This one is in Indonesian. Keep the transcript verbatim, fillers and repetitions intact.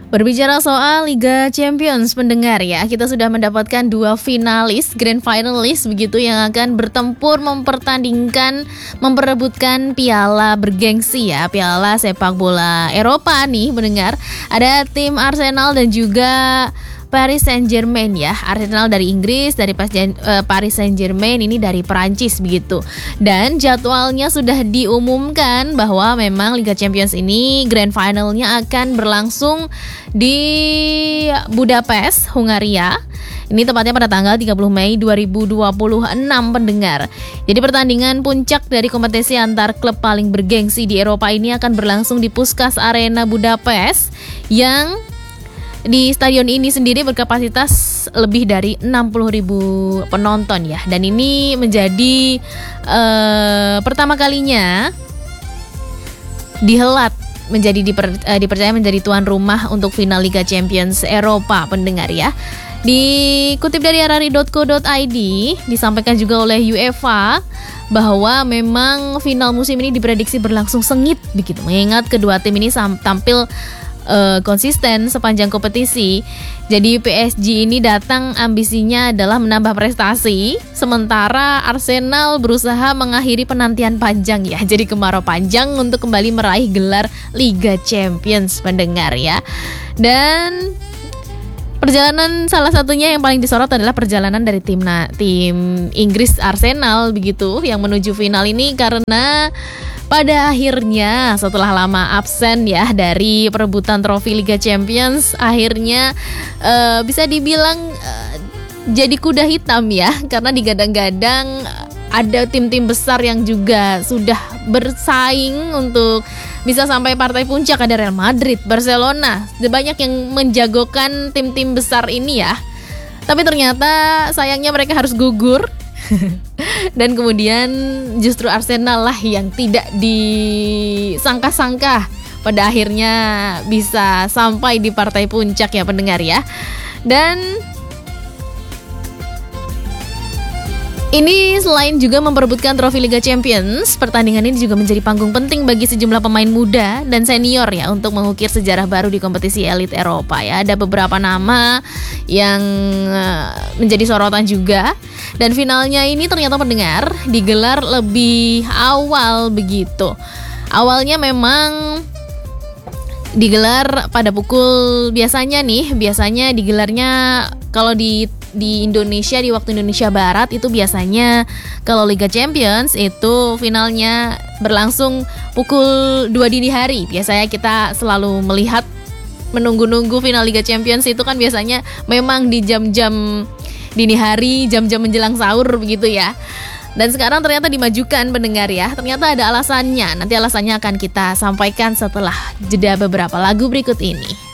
Berbicara soal Liga Champions, pendengar ya, kita sudah mendapatkan dua finalis, grand finalist begitu yang akan bertempur mempertandingkan, memperebutkan piala bergengsi ya, piala sepak bola Eropa nih pendengar. Ada tim Arsenal dan juga Paris Saint-Germain ya. Arsenal dari Inggris, dari Paris Saint-Germain ini dari Perancis begitu. Dan jadwalnya sudah diumumkan bahwa memang Liga Champions ini grand finalnya akan berlangsung di Budapest, Hungaria. Ini tepatnya pada tanggal tiga puluh Mei dua ribu dua puluh enam pendengar. Jadi pertandingan puncak dari kompetisi antar klub paling bergengsi di Eropa ini akan berlangsung di Puskás Arena Budapest yang di stadion ini sendiri berkapasitas lebih dari enam puluh ribu penonton ya. Dan ini menjadi uh, pertama kalinya dihelat menjadi diper, uh, dipercaya menjadi tuan rumah untuk final Liga Champions Eropa pendengar ya. Dikutip dari arari dot co dot i d disampaikan juga oleh UEFA bahwa memang final musim ini diprediksi berlangsung sengit begitu. Mengingat kedua tim ini sam- tampil Uh, konsisten sepanjang kompetisi. Jadi P S G ini datang ambisinya adalah menambah prestasi, sementara Arsenal berusaha mengakhiri penantian panjang ya. Jadi kemarau panjang untuk kembali meraih gelar Liga Champions pendengar ya. Dan perjalanan salah satunya yang paling disorot adalah perjalanan dari tim na- tim Inggris Arsenal begitu yang menuju final ini, karena pada akhirnya setelah lama absen ya dari perebutan trofi Liga Champions, akhirnya uh, bisa dibilang uh, jadi kuda hitam ya, karena digadang-gadang ada tim-tim besar yang juga sudah bersaing untuk bisa sampai partai puncak. Ada Real Madrid, Barcelona, banyak yang menjagokan tim-tim besar ini ya. Tapi ternyata sayangnya mereka harus gugur. Dan kemudian justru Arsenal lah yang tidak disangka-sangka pada akhirnya bisa sampai di partai puncak ya pendengar ya. Dan ini selain juga memperebutkan trofi Liga Champions, pertandingan ini juga menjadi panggung penting bagi sejumlah pemain muda dan senior ya untuk mengukir sejarah baru di kompetisi elit Eropa ya. Ada beberapa nama yang menjadi sorotan juga. Dan finalnya ini ternyata pendengar digelar lebih awal begitu. Awalnya memang digelar pada pukul biasanya nih, biasanya digelarnya kalau di di Indonesia, di waktu Indonesia Barat itu biasanya kalau Liga Champions itu finalnya berlangsung pukul dua dini hari. Biasanya kita selalu melihat menunggu-nunggu final Liga Champions itu kan biasanya memang di jam-jam dini hari, jam-jam menjelang sahur begitu ya. Dan sekarang ternyata dimajukan pendengar ya. Ternyata ada alasannya. Nanti alasannya akan kita sampaikan setelah jeda beberapa lagu berikut ini.